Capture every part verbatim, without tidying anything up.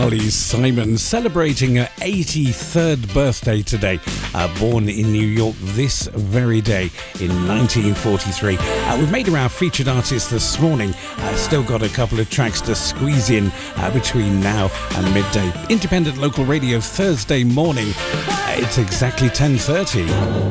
Carly Simon celebrating her eighty-third birthday today. Uh, born in New York this very day in nineteen forty-three. Uh, we've made her our featured artist this morning. Uh, still got a couple of tracks to squeeze in uh, between now and midday. Independent Local Radio Thursday morning. Uh, it's exactly ten thirty.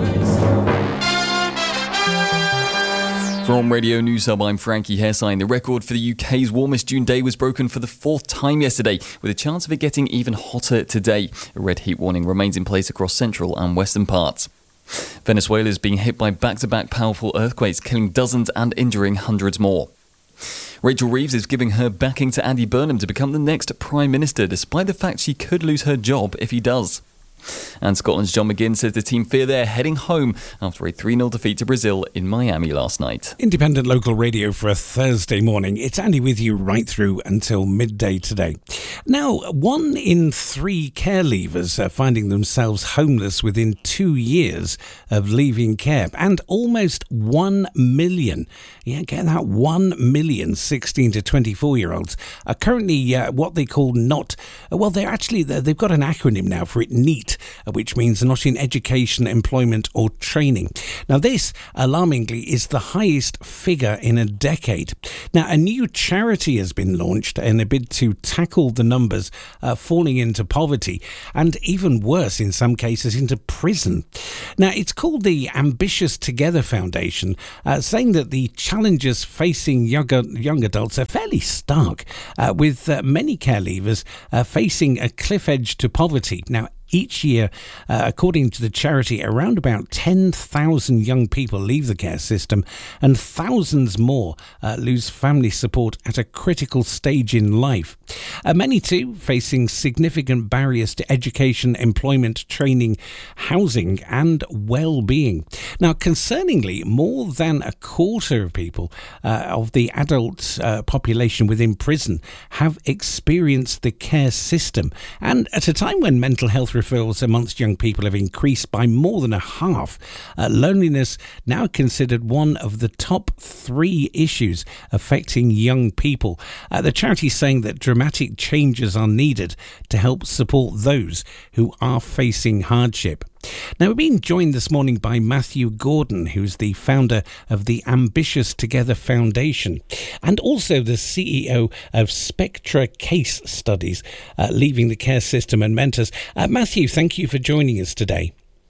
From Radio News Hub, I'm Frankie Hairsign. The record for the U K's warmest June day was broken for the fourth time yesterday, with a chance of it getting even hotter today. A red heat warning remains in place across central and western parts. Venezuela is being hit by back-to-back powerful earthquakes, killing dozens and injuring hundreds more. Rachel Reeves is giving her backing to Andy Burnham to become the next Prime Minister, despite the fact she could lose her job if he does. And Scotland's John McGinn says the team fear they're heading home after a three nil defeat to Brazil in Miami last night. Independent Local Radio for a Thursday morning. It's Andy with you right through until midday today. Now, one in three care leavers are finding themselves homeless within two years of leaving care. And almost one million, yeah, get that, one million sixteen to twenty-four year olds are currently uh, what they call not, well, they're actually, they've got an acronym now for it, NEET, which means not in education, employment or training. Now this, alarmingly, is the highest figure in a decade. Now a new charity has been launched in a bid to tackle the numbers uh, falling into poverty and even worse in some cases into prison. Now it's called the Ambitious Together Foundation, uh, saying that the challenges facing younger, young adults are fairly stark, uh, with uh, many care leavers uh, facing a cliff edge to poverty. Now each year, uh, according to the charity, around about ten thousand young people leave the care system and thousands more uh, lose family support at a critical stage in life. Uh, many too facing significant barriers to education, employment, training, housing and well-being. Now, concerningly, more than a quarter of people uh, of the adult uh, population within prison have experienced the care system. And at a time when mental health referrals amongst young people have increased by more than a half, uh, loneliness now considered one of the top three issues affecting young people. Uh, the charity is saying that dramatic changes are needed to help support those who are facing hardship. Now, we're being joined this morning by Matthew Gordon, who's the founder of the Ambitious Together Foundation and also the C E O of Spectra Case Studies, uh, Leaving the Care System and Mentors. Uh, Matthew, thank you for joining us today.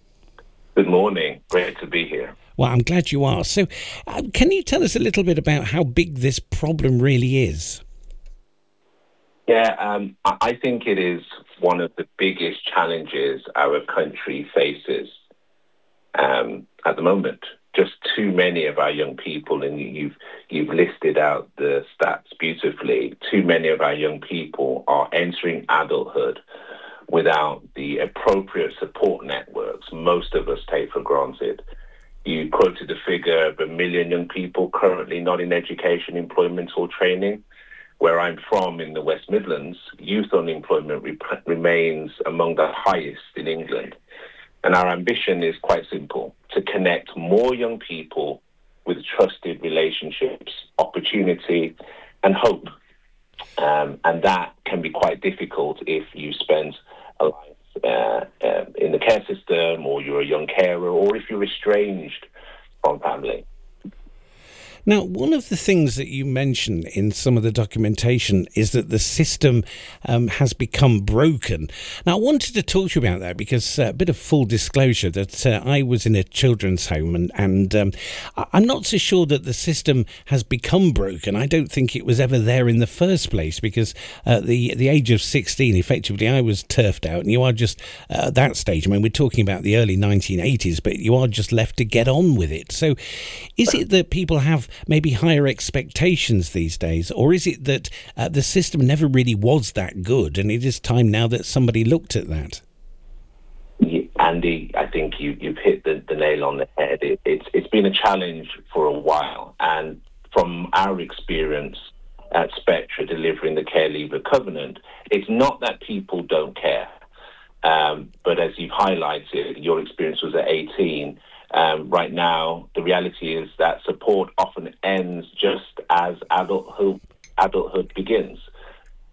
Good morning. Great to be here. Well, I'm glad you are. So, uh, can you tell us a little bit about how big this problem really is? Yeah, um, I think it is one of the biggest challenges our country faces um, at the moment. Just too many of our young people, and you've you've listed out the stats beautifully, too many of our young people are entering adulthood without the appropriate support networks most of us take for granted. You quoted the figure of a million young people currently not in education, employment or training. Where I'm from in the West Midlands, youth unemployment re- remains among the highest in England. And our ambition is quite simple, to connect more young people with trusted relationships, opportunity and hope. Um, and that can be quite difficult if you spend a life uh, uh, in the care system, or you're a young carer, or if you're estranged from family. Now, one of the things that you mention in some of the documentation is that the system um, has become broken. Now, I wanted to talk to you about that because uh, a bit of full disclosure that uh, I was in a children's home and, and um, I'm not so sure that the system has become broken. I don't think it was ever there in the first place because uh, the, the age of sixteen, effectively, I was turfed out and you are just uh, at that stage. I mean, we're talking about the early nineteen eighties, but you are just left to get on with it. So is it that people have maybe higher expectations these days, or is it that uh, the system never really was that good and it is time now that somebody looked at that? Yeah, Andy, I think you, you've hit the, the nail on the head. It, it's it's been a challenge for a while, and from our experience at Spectra delivering the Care Leaver Covenant, it's not that people don't care, um, but as you've highlighted, your experience was at eighteen. Um, right now, the reality is that support often ends just as adulthood, adulthood begins.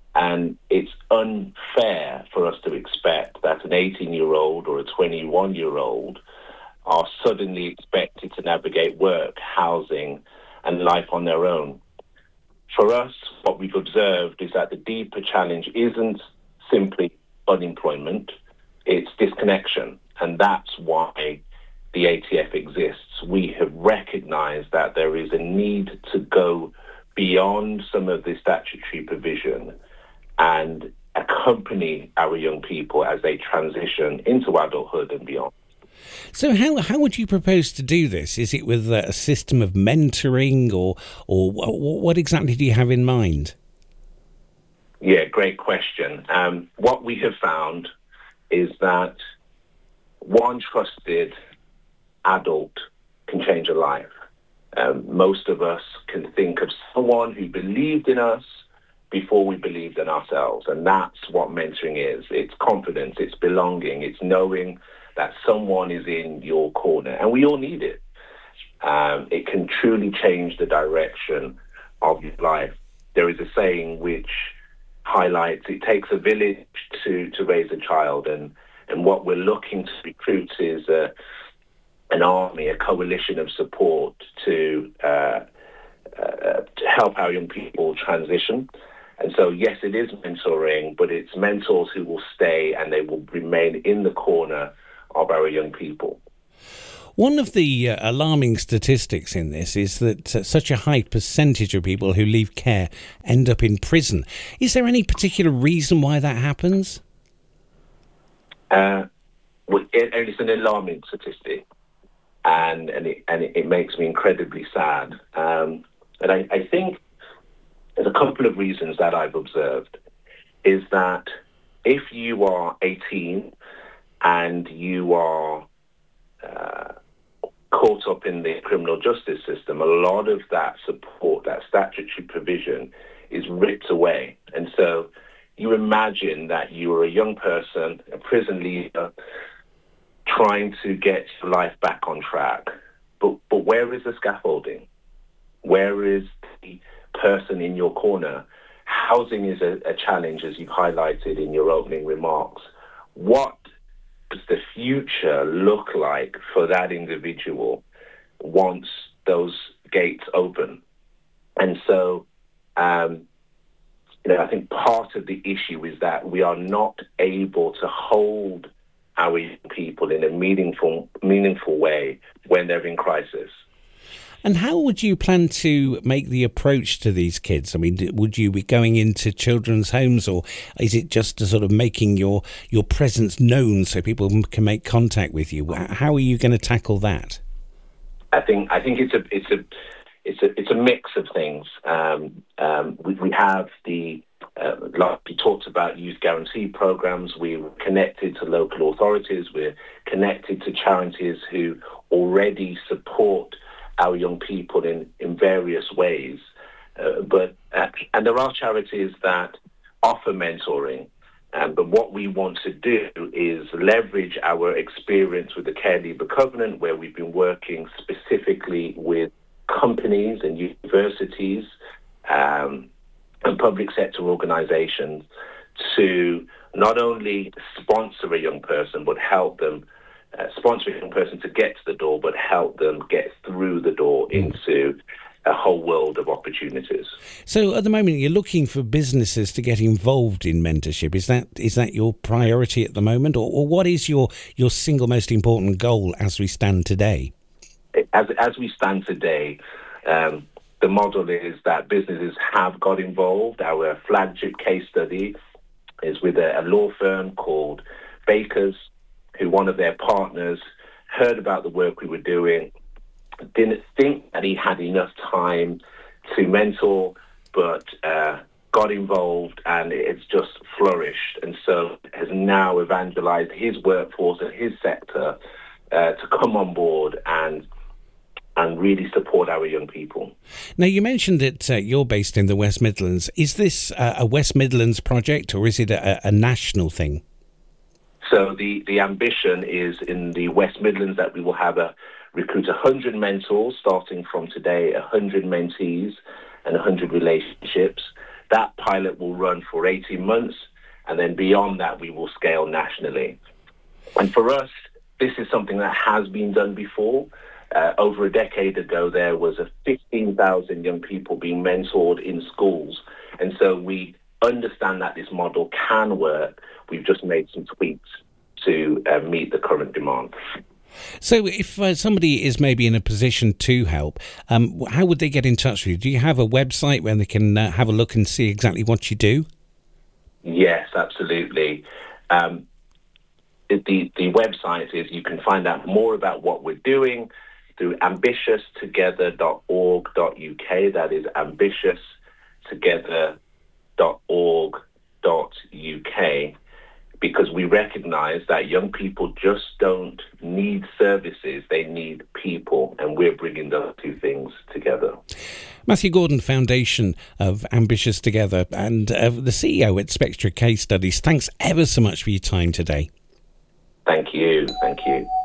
And it's unfair for us to expect that an eighteen-year-old or a twenty-one-year-old are suddenly expected to navigate work, housing, and life on their own. For us, what we've observed is that the deeper challenge isn't simply unemployment, it's disconnection. And that's why the A T F exists. We have recognized that there is a need to go beyond some of the statutory provision and accompany our young people as they transition into adulthood and beyond. So how how would you propose to do this? Is it with a system of mentoring, or or what exactly do you have in mind? Yeah, great question. Um, what we have found is that one trusted adult can change a life. Um, most of us can think of someone who believed in us before we believed in ourselves. And that's what mentoring is. It's confidence, it's belonging, it's knowing that someone is in your corner. And we all need it. Um, it can truly change the direction of your life. There is a saying which highlights it takes a village to, to raise a child. And, and what we're looking to recruit is a, an army, a coalition of support to, uh, uh, to help our young people transition. And so, yes, it is mentoring, but it's mentors who will stay and they will remain in the corner of our young people. One of the uh, alarming statistics in this is that uh, such a high percentage of people who leave care end up in prison. Is there any particular reason why that happens? Uh, well, it, it's an alarming statistic, and and it, and it, it makes me incredibly sad. Um, and I, I think there's a couple of reasons that I've observed. Is that if you are eighteen and you are uh, caught up in the criminal justice system, a lot of that support, that statutory provision, is ripped away. And so you imagine that you are a young person, a prison leader, trying to get your life back on track. But, but where is the scaffolding? Where is the person in your corner? Housing is a, a challenge, as you've highlighted in your opening remarks. What does the future look like for that individual once those gates open? And so, um, you know, I think part of the issue is that we are not able to hold our young people in a meaningful, meaningful way when they're in crisis. And how would you plan to make the approach to these kids? I mean, would you be going into children's homes, or is it just a sort of making your, your presence known so people can make contact with you? How are you going to tackle that? I think I think it's a it's a it's a it's a mix of things. Um, um, we, we have the uh, like we talked about youth guarantee programs. We're connected to local authorities. We're connected to charities who already support our young people in, in various ways. Uh, but uh, and there are charities that offer mentoring. Um, but what we want to do is leverage our experience with the Care Leaver Covenant, where we've been working specifically with companies and universities um, and public sector organizations to not only sponsor a young person, but help them uh, sponsor a young person to get to the door, but help them get through the door into a whole world of opportunities. So at the moment, you're looking for businesses to get involved in mentorship. Is that is that your priority at the moment, or, or what is your, your single most important goal as we stand today? As as we stand today, um, the model is that businesses have got involved. Our flagship case study is with a, a law firm called Bakers, who one of their partners heard about the work we were doing, didn't think that he had enough time to mentor, but uh, got involved, and it's just flourished, and so has now evangelized his workforce and his sector uh, to come on board and and really support our young people. Now, you mentioned that uh, you're based in the West Midlands. Is this uh, a West Midlands project, or is it a, a national thing? So the, the ambition is in the West Midlands that we will have a recruit one hundred mentors starting from today, one hundred mentees and one hundred relationships That pilot will run for eighteen months, and then beyond that, we will scale nationally. And for us, this is something that has been done before. Uh, over a decade ago, there was a fifteen thousand young people being mentored in schools. And so we understand that this model can work. We've just made some tweaks to uh, meet the current demand. So if uh, somebody is maybe in a position to help, um, how would they get in touch with you? Do you have a website where they can uh, have a look and see exactly what you do? Yes, absolutely. Um, the, the website is, you can find out more about what we're doing through ambitious together dot org dot U K. That is ambitious together dot org dot U K. Because we recognize that young people just don't need services, they need people, and we're bringing those two things together. Matthew Gordon, Foundation of Ambitious Together, and uh, the C E O at Spectra Case Studies. Thanks ever so much for your time today. Thank you. Thank you.